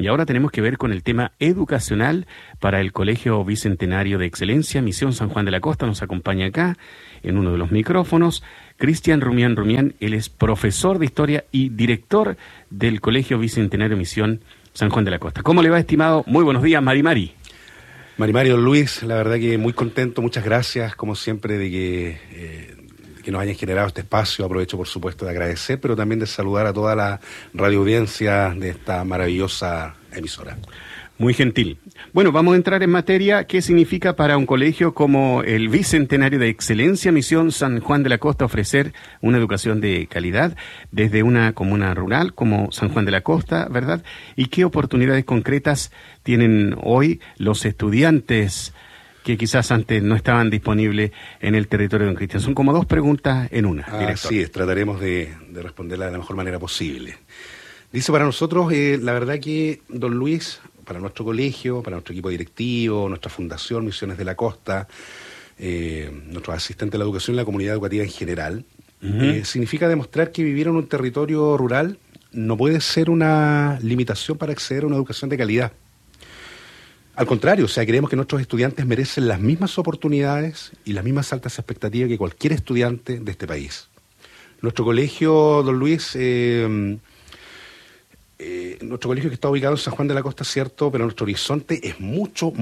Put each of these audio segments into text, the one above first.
Y ahora tenemos que ver con el tema educacional para el Colegio Bicentenario de Excelencia, Misión San Juan de la Costa. Nos acompaña acá, en uno de los micrófonos, Cristian Rumián Rumián. Él es profesor de Historia y director del Colegio Bicentenario Misión San Juan de la Costa. ¿Cómo le va, estimado? Muy buenos días, Mari. Mari, don Luis, la verdad que muy contento, muchas gracias, como siempre, de que nos hayan generado este espacio. Aprovecho, por supuesto, de agradecer, pero también de saludar a toda la radioaudiencia de esta maravillosa emisora. Muy gentil. Bueno, vamos a entrar en materia. ¿Qué significa para un colegio como el Bicentenario de Excelencia Misión San Juan de la Costa ofrecer una educación de calidad desde una comuna rural como San Juan de la Costa, verdad? ¿Y qué oportunidades concretas tienen hoy los estudiantes que quizás antes no estaban disponibles en el territorio de Don Cristian? Son como dos preguntas en una, director. Así es, trataremos de responderla de la mejor manera posible. Dice, para nosotros, la verdad que, don Luis, para nuestro colegio, para nuestro equipo directivo, nuestra fundación, Misiones de la Costa, nuestros asistentes de la educación y la comunidad educativa en general, significa demostrar que vivir en un territorio rural no puede ser una limitación para acceder a una educación de calidad. Al contrario, creemos que nuestros estudiantes merecen las mismas oportunidades y las mismas altas expectativas que cualquier estudiante de este país. Nuestro colegio, don Luis, nuestro colegio que está ubicado en San Juan de la Costa, cierto, pero nuestro horizonte es mucho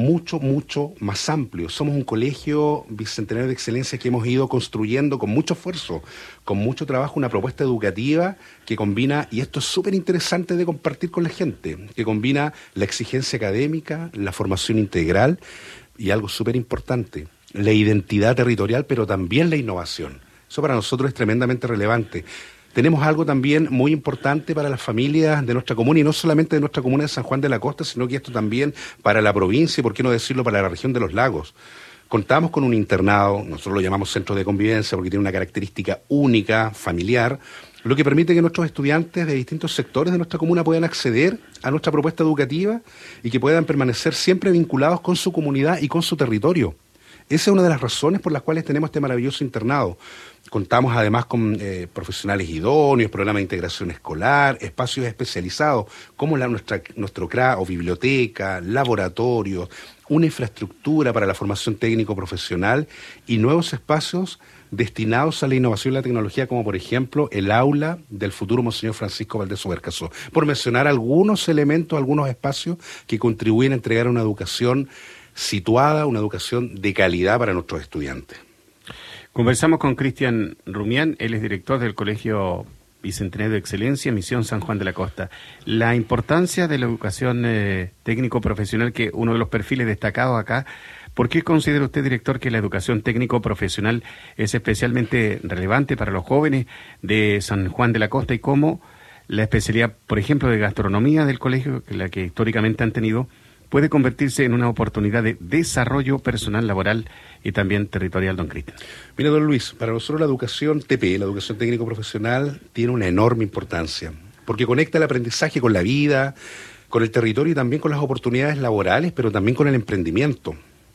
más amplio. Somos un colegio bicentenario de excelencia que hemos ido construyendo con mucho esfuerzo, con mucho trabajo, una propuesta educativa que combina, y esto es súper interesante de compartir con la gente, que combina la exigencia académica, la formación integral y algo súper importante, la identidad territorial, pero también la innovación. Eso para nosotros es tremendamente relevante. Tenemos algo también muy importante para las familias de nuestra comuna, y no solamente de nuestra comuna de San Juan de la Costa, sino que esto también para la provincia y, por qué no decirlo, para la región de los lagos. Contamos con un internado, nosotros lo llamamos centro de convivencia porque tiene una característica única, familiar, lo que permite que nuestros estudiantes de distintos sectores de nuestra comuna puedan acceder a nuestra propuesta educativa y que puedan permanecer siempre vinculados con su comunidad y con su territorio. Esa es una de las razones por las cuales tenemos este maravilloso internado. Contamos además con profesionales idóneos, programas de integración escolar, espacios especializados como nuestro CRA o biblioteca, laboratorios, una infraestructura para la formación técnico-profesional y nuevos espacios destinados a la innovación y la tecnología, como por ejemplo el aula del futuro Monseñor Francisco Valdés Obercaso, por mencionar algunos elementos, algunos espacios que contribuyen a entregar una educación situada, una educación de calidad para nuestros estudiantes. Conversamos con Cristian Rumián, él es director del Colegio Bicentenario de Excelencia, Misión San Juan de la Costa. La importancia de la educación técnico-profesional, que uno de los perfiles destacados acá, ¿por qué considera usted, director, que la educación técnico-profesional es especialmente relevante para los jóvenes de San Juan de la Costa, y cómo la especialidad, por ejemplo, de gastronomía del colegio, la que históricamente han tenido, puede convertirse en una oportunidad de desarrollo personal, laboral y también territorial, don Cristian? Mira, don Luis, para nosotros la educación TP, la educación técnico-profesional, tiene una enorme importancia, porque conecta el aprendizaje con la vida, con el territorio y también con las oportunidades laborales, pero también con el emprendimiento.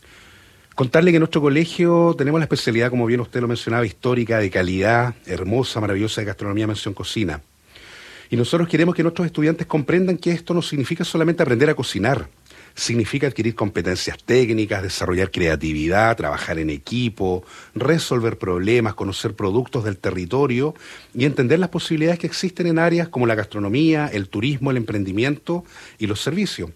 Contarle que en nuestro colegio tenemos la especialidad, como bien usted lo mencionaba, histórica, de calidad, hermosa, maravillosa, de gastronomía, mención cocina. Y nosotros queremos que nuestros estudiantes comprendan que esto no significa solamente aprender a cocinar. Significa adquirir competencias técnicas, desarrollar creatividad, trabajar en equipo, resolver problemas, conocer productos del territorio y entender las posibilidades que existen en áreas como la gastronomía, el turismo, el emprendimiento y los servicios.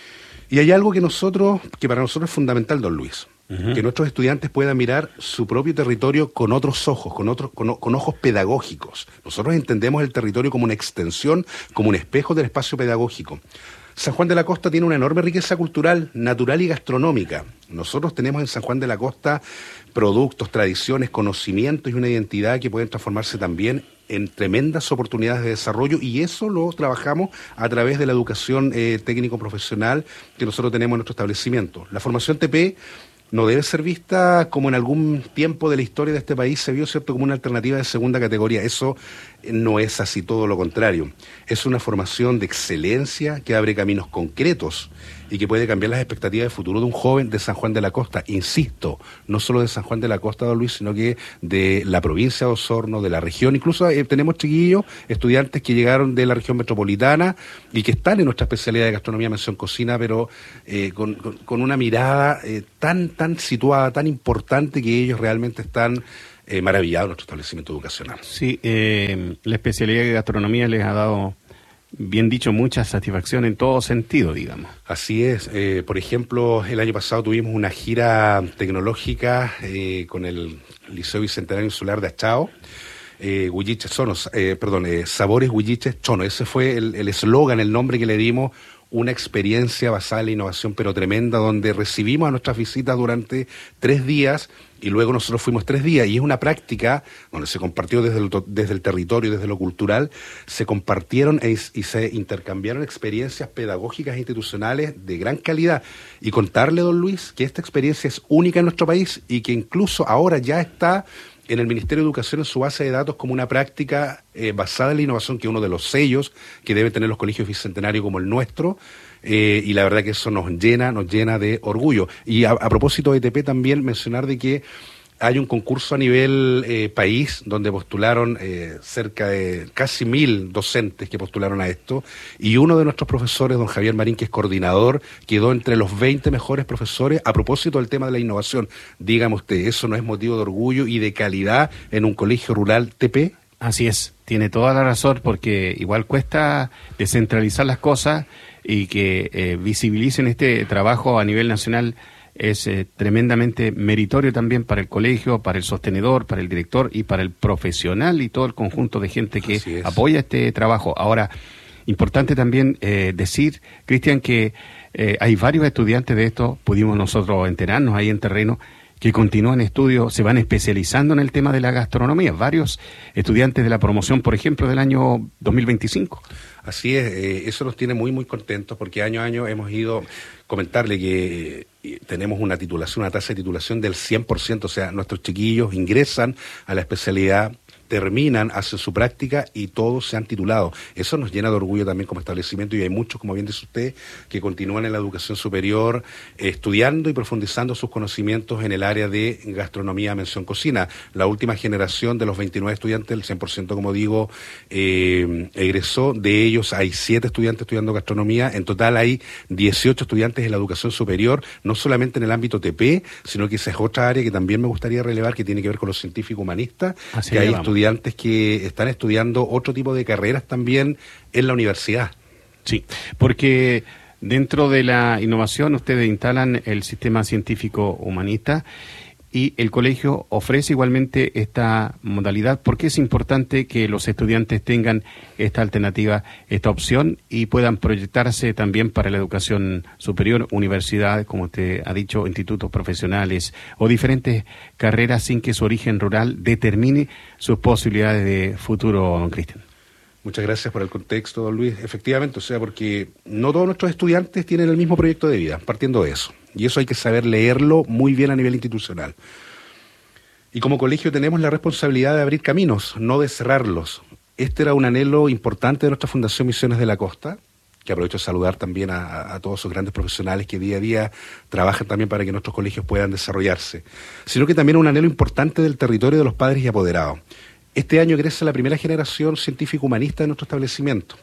Y hay algo que para nosotros es fundamental, don Luis, que nuestros estudiantes puedan mirar su propio territorio con otros ojos, con ojos pedagógicos. Nosotros entendemos el territorio como una extensión, como un espejo del espacio pedagógico. San Juan de la Costa tiene una enorme riqueza cultural, natural y gastronómica. Nosotros tenemos en San Juan de la Costa productos, tradiciones, conocimientos y una identidad que pueden transformarse también en tremendas oportunidades de desarrollo, y eso lo trabajamos a través de la educación técnico-profesional que nosotros tenemos en nuestro establecimiento. La formación TP no debe ser vista como en algún tiempo de la historia de este país se vio, ¿cierto?, como una alternativa de segunda categoría. Eso no es así, todo lo contrario. Es una formación de excelencia que abre caminos concretos y que puede cambiar las expectativas de futuro de un joven de San Juan de la Costa. Insisto, no solo de San Juan de la Costa, don Luis, sino que de la provincia de Osorno, de la región. Incluso tenemos chiquillos, estudiantes que llegaron de la región metropolitana y que están en nuestra especialidad de gastronomía, mención cocina, pero con una mirada tan situada, tan importante, que ellos realmente están maravillados de nuestro establecimiento educacional. Sí, la especialidad de gastronomía les ha dado, bien dicho, mucha satisfacción en todo sentido, digamos. Así es. Por ejemplo, el año pasado tuvimos una gira tecnológica con el Liceo Bicentenario Insular de Achao. Sabores Huilliches Chono. Ese fue el eslogan, el nombre que le dimos. Una experiencia basada en la innovación, pero tremenda, donde recibimos a nuestras visitas durante 3 días y luego nosotros fuimos 3 días. Y es una práctica donde se compartió desde el territorio, desde lo cultural, se compartieron y se intercambiaron experiencias pedagógicas e institucionales de gran calidad. Y contarle, don Luis, que esta experiencia es única en nuestro país y que incluso ahora ya está en el Ministerio de Educación en su base de datos como una práctica basada en la innovación, que es uno de los sellos que deben tener los colegios bicentenarios como el nuestro, y la verdad que eso nos llena de orgullo. Y a propósito de ETP, también mencionar de que hay un concurso a nivel país donde postularon cerca de casi 1.000 docentes que postularon a esto, y uno de nuestros profesores, don Javier Marín, que es coordinador, quedó entre los 20 mejores profesores a propósito del tema de la innovación. Dígame usted, ¿eso no es motivo de orgullo y de calidad en un colegio rural TP? Así es, tiene toda la razón, porque igual cuesta descentralizar las cosas y que visibilicen este trabajo a nivel nacional. Es tremendamente meritorio también para el colegio, para el sostenedor, para el director y para el profesional y todo el conjunto de gente que apoya este trabajo. Ahora, importante también decir, Cristian, que hay varios estudiantes de esto, pudimos nosotros enterarnos ahí en terreno, que continúan estudios, se van especializando en el tema de la gastronomía. Varios estudiantes de la promoción, por ejemplo, del año 2025. Así es, eso nos tiene muy contentos, porque año a año hemos ido, comentarle que tenemos una tasa de titulación del 100%, o sea, nuestros chiquillos ingresan a la especialidad, terminan, hacen su práctica y todos se han titulado. Eso nos llena de orgullo también como establecimiento, y hay muchos, como bien dice usted, que continúan en la educación superior estudiando y profundizando sus conocimientos en el área de gastronomía, mención cocina. La última generación de los 29 estudiantes, el 100%, como digo, egresó. De ellos hay 7 estudiantes estudiando gastronomía. En total hay 18 estudiantes en la educación superior, no solamente en el ámbito TP, sino que esa es otra área que también me gustaría relevar, que tiene que ver con los científicos humanistas, que hay estudiantes que están estudiando otro tipo de carreras también en la universidad. Sí, porque dentro de la innovación ustedes instalan el sistema científico humanista y el colegio ofrece igualmente esta modalidad, porque es importante que los estudiantes tengan esta alternativa, esta opción, y puedan proyectarse también para la educación superior, universidades, como usted ha dicho, institutos profesionales o diferentes carreras, sin que su origen rural determine sus posibilidades de futuro, don Cristian. Muchas gracias por el contexto, don Luis. Efectivamente, o sea, porque no todos nuestros estudiantes tienen el mismo proyecto de vida, partiendo de eso. Y eso hay que saber leerlo muy bien a nivel institucional. Y como colegio tenemos la responsabilidad de abrir caminos, no de cerrarlos. Este era un anhelo importante de nuestra Fundación Misiones de la Costa, que aprovecho de saludar también a todos esos grandes profesionales que día a día trabajan también para que nuestros colegios puedan desarrollarse. Sino que también un anhelo importante del territorio de los padres y apoderados. Este año crece la primera generación científico-humanista de nuestro establecimiento.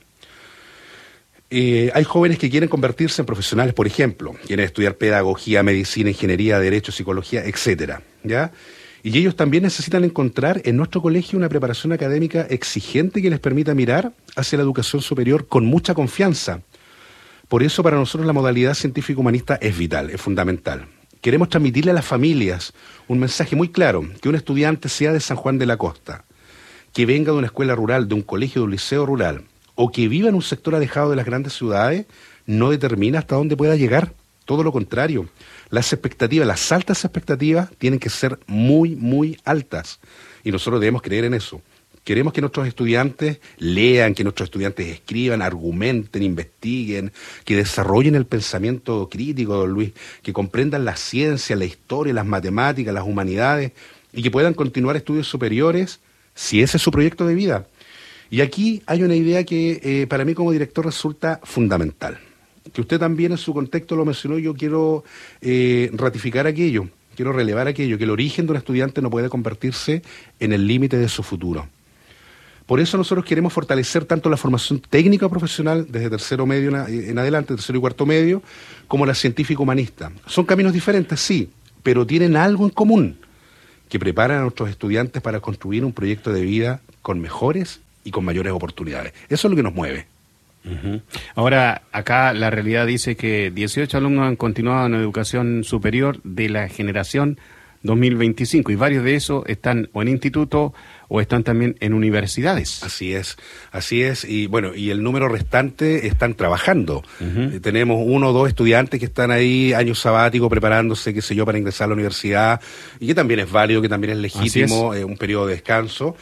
Hay jóvenes que quieren convertirse en profesionales, por ejemplo, quieren estudiar pedagogía, medicina, ingeniería, derecho, psicología, etcétera, ¿ya? Y ellos también necesitan encontrar en nuestro colegio una preparación académica exigente que les permita mirar hacia la educación superior con mucha confianza. Por eso para nosotros la modalidad científico-humanista es vital, es fundamental. Queremos transmitirle a las familias un mensaje muy claro, que un estudiante sea de San Juan de la Costa, que venga de una escuela rural, de un colegio, de un liceo rural, o que viva en un sector alejado de las grandes ciudades, no determina hasta dónde pueda llegar. Todo lo contrario. Las expectativas, las altas expectativas, tienen que ser muy altas. Y nosotros debemos creer en eso. Queremos que nuestros estudiantes lean, que nuestros estudiantes escriban, argumenten, investiguen, que desarrollen el pensamiento crítico, don Luis, que comprendan la ciencia, la historia, las matemáticas, las humanidades, y que puedan continuar estudios superiores si ese es su proyecto de vida. Y aquí hay una idea que para mí como director resulta fundamental, que usted también en su contexto lo mencionó. Yo quiero ratificar aquello, quiero relevar aquello, que el origen de un estudiante no puede convertirse en el límite de su futuro. Por eso nosotros queremos fortalecer tanto la formación técnica profesional desde tercero medio en adelante, tercero y cuarto medio, como la científico-humanista. Son caminos diferentes, sí, pero tienen algo en común, que preparan a nuestros estudiantes para construir un proyecto de vida con mejores y con mayores oportunidades. Eso es lo que nos mueve. Uh-huh. Ahora, acá la realidad dice que 18 alumnos han continuado en educación superior de la generación 2025 y varios de esos están o en instituto o están también en universidades. Así es, y bueno, y el número restante están trabajando. Uh-huh. Tenemos 1 o 2 estudiantes que están ahí, año sabático, preparándose, qué sé yo, para ingresar a la universidad, y que también es válido, que también es legítimo, un periodo de descanso,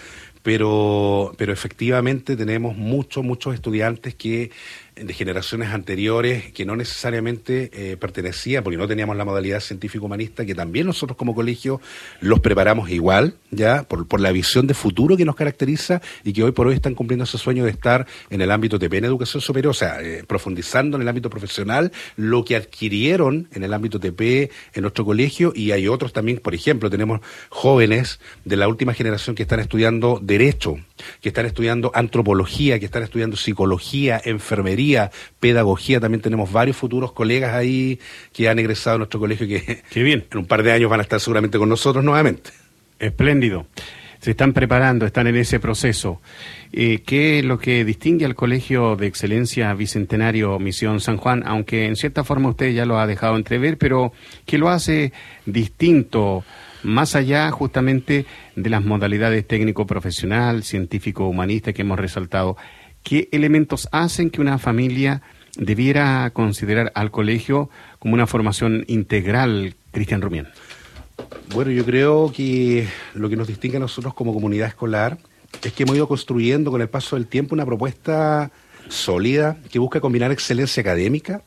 pero efectivamente tenemos muchos estudiantes que de generaciones anteriores que no necesariamente pertenecían, porque no teníamos la modalidad científico-humanista, que también nosotros como colegio los preparamos igual, ya por la visión de futuro que nos caracteriza, y que hoy por hoy están cumpliendo ese sueño de estar en el ámbito TP en educación superior, o sea, profundizando en el ámbito profesional, lo que adquirieron en el ámbito TP en nuestro colegio. Y hay otros también, por ejemplo, tenemos jóvenes de la última generación que están estudiando Derecho, que están estudiando Antropología, que están estudiando Psicología, Enfermería, Pedagogía. También tenemos varios futuros colegas ahí que han egresado a nuestro colegio y que Qué bien. En un par de años van a estar seguramente con nosotros nuevamente. Espléndido. Se están preparando, están en ese proceso. ¿Qué es lo que distingue al Colegio de Excelencia Bicentenario Misión San Juan? Aunque en cierta forma usted ya lo ha dejado entrever, pero ¿qué lo hace distinto, más allá justamente de las modalidades técnico-profesional, científico-humanista que hemos resaltado? ¿Qué elementos hacen que una familia debiera considerar al colegio como una formación integral, Cristian Rumián? Bueno, yo creo que lo que nos distingue a nosotros como comunidad escolar es que hemos ido construyendo con el paso del tiempo una propuesta sólida que busca combinar excelencia académica,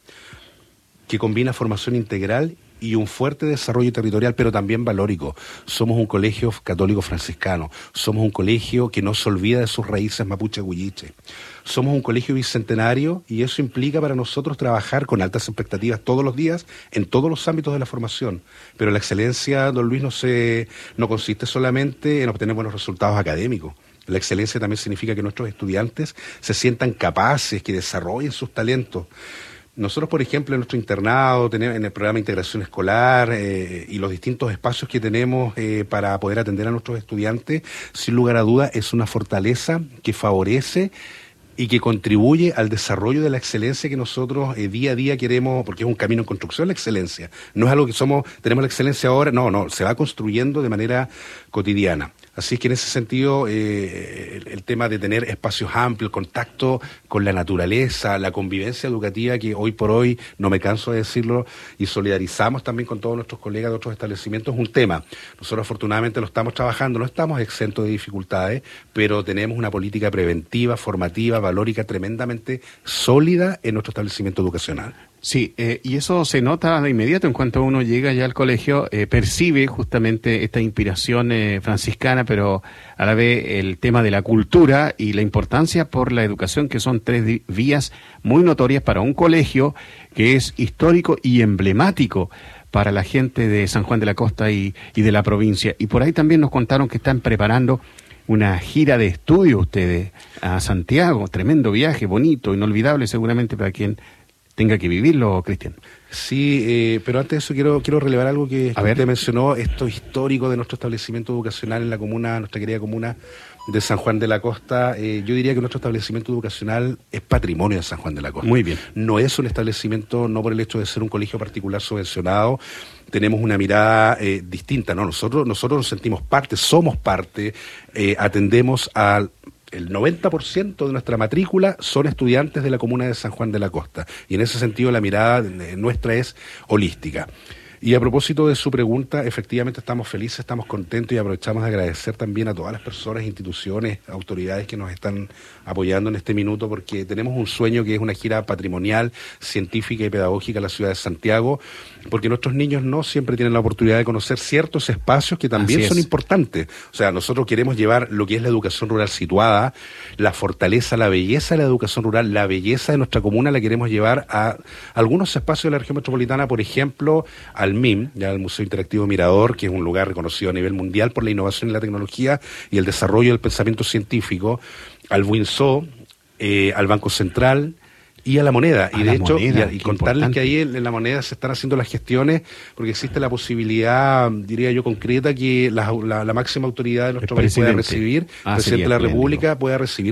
que combina formación integral y un fuerte desarrollo territorial, pero también valórico. Somos un colegio católico franciscano, somos un colegio que no se olvida de sus raíces mapuche-huilliche. Somos un colegio bicentenario y eso implica para nosotros trabajar con altas expectativas todos los días en todos los ámbitos de la formación. Pero la excelencia, don Luis, no consiste solamente en obtener buenos resultados académicos. La excelencia también significa que nuestros estudiantes se sientan capaces, que desarrollen sus talentos. Nosotros, por ejemplo, en nuestro internado, en el programa de integración escolar y los distintos espacios que tenemos para poder atender a nuestros estudiantes, sin lugar a duda es una fortaleza que favorece y que contribuye al desarrollo de la excelencia que nosotros día a día queremos, porque es un camino en construcción la excelencia. No es algo que tenemos la excelencia ahora, no, se va construyendo de manera cotidiana. Así es que en ese sentido, el tema de tener espacios amplios, el contacto con la naturaleza, la convivencia educativa, que hoy por hoy, no me canso de decirlo, y solidarizamos también con todos nuestros colegas de otros establecimientos, es un tema. Nosotros afortunadamente lo estamos trabajando, no estamos exentos de dificultades, pero tenemos una política preventiva, formativa, valórica, tremendamente sólida en nuestro establecimiento educacional. Sí, y eso se nota de inmediato en cuanto uno llega ya al colegio, percibe justamente esta inspiración franciscana, pero a la vez el tema de la cultura y la importancia por la educación, que son 3 vías muy notorias para un colegio que es histórico y emblemático para la gente de San Juan de la Costa y de la provincia. Y por ahí también nos contaron que están preparando una gira de estudio ustedes a Santiago, tremendo viaje, bonito, inolvidable seguramente para quien tenga que vivirlo, Cristian. Sí, pero antes de eso quiero relevar algo que usted mencionó, esto histórico de nuestro establecimiento educacional en la comuna, nuestra querida comuna de San Juan de la Costa. Yo diría que nuestro establecimiento educacional es patrimonio de San Juan de la Costa. Muy bien. No es un establecimiento, no por el hecho de ser un colegio particular subvencionado, tenemos una mirada distinta, ¿no? Nosotros nos sentimos parte, somos parte, atendemos al... El 90% de nuestra matrícula son estudiantes de la comuna de San Juan de la Costa, y en ese sentido la mirada nuestra es holística. Y a propósito de su pregunta, efectivamente estamos felices, estamos contentos y aprovechamos de agradecer también a todas las personas, instituciones, autoridades que nos están apoyando en este minuto, porque tenemos un sueño que es una gira patrimonial, científica y pedagógica a la ciudad de Santiago, porque nuestros niños no siempre tienen la oportunidad de conocer ciertos espacios que también son importantes. O sea, nosotros queremos llevar lo que es la educación rural situada, la fortaleza, la belleza de la educación rural, la belleza de nuestra comuna, la queremos llevar a algunos espacios de la región metropolitana, por ejemplo, al MIM, ya el Museo Interactivo Mirador, que es un lugar reconocido a nivel mundial por la innovación y la tecnología y el desarrollo del pensamiento científico, al Buinzó, al Banco Central y a la Moneda. Y de hecho, y contarles que ahí en la Moneda se están haciendo las gestiones, porque existe la posibilidad, diría yo, concreta, que la máxima autoridad de nuestro país pueda recibir, el presidente de la República pueda recibir